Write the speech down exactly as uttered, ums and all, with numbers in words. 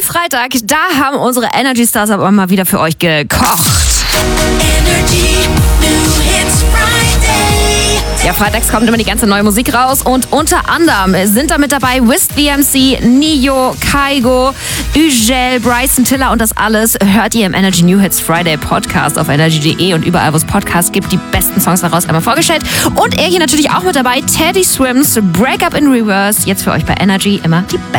Freitag, da haben unsere Energy Stars aber mal wieder für euch gekocht. Energy New Hits Friday. Ja, freitags kommt immer die ganze neue Musik raus und unter anderem sind da mit dabei Wiz B M C, Nio, Kygo, Ugel, Bryson Tiller und das alles hört ihr im Energy New Hits Friday Podcast auf energy punkt de und überall, wo es Podcasts gibt. Die besten Songs daraus einmal vorgestellt. Und er hier natürlich auch mit dabei, Teddy Swims, Break Up in Reverse. Jetzt für euch bei Energy immer die besten